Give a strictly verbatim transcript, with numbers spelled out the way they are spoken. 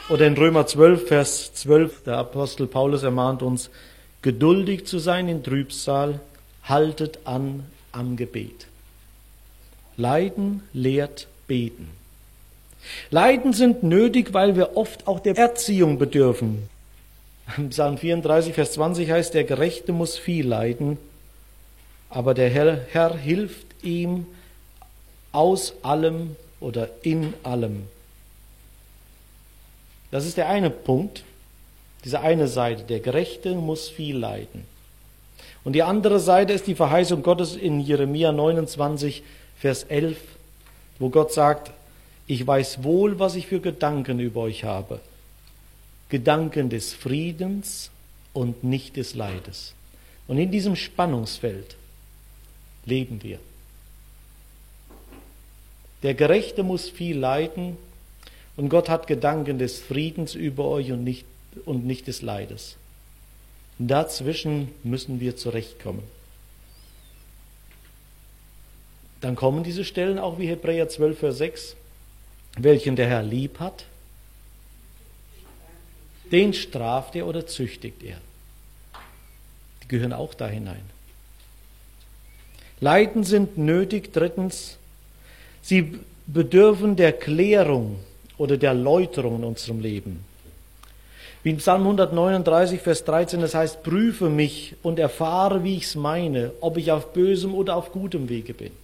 Oder in Römer zwölf, Vers zwölf, der Apostel Paulus ermahnt uns, geduldig zu sein in Trübsal, haltet an am Gebet. Leiden lehrt beten. Leiden sind nötig, weil wir oft auch der Erziehung bedürfen. Im Psalm vierunddreißig, Vers zwanzig heißt, der Gerechte muss viel leiden, aber der Herr, Herr hilft ihm aus allem oder in allem. Das ist der eine Punkt, diese eine Seite. Der Gerechte muss viel leiden. Und die andere Seite ist die Verheißung Gottes in Jeremia neunundzwanzig, Vers elf, wo Gott sagt, ich weiß wohl, was ich für Gedanken über euch habe. Gedanken des Friedens und nicht des Leides. Und in diesem Spannungsfeld leben wir. Der Gerechte muss viel leiden und Gott hat Gedanken des Friedens über euch und nicht, und nicht des Leides. Dazwischen müssen wir zurechtkommen. Dann kommen diese Stellen auch wie Hebräer zwölf, Vers sechs. Welchen der Herr lieb hat, den straft er oder züchtigt er. Die gehören auch da hinein. Leiden sind nötig. Drittens, sie bedürfen der Klärung oder der Läuterung in unserem Leben. Wie in Psalm hundertneununddreißig, Vers dreizehn, das heißt, prüfe mich und erfahre, wie ich es meine, ob ich auf bösem oder auf gutem Wege bin.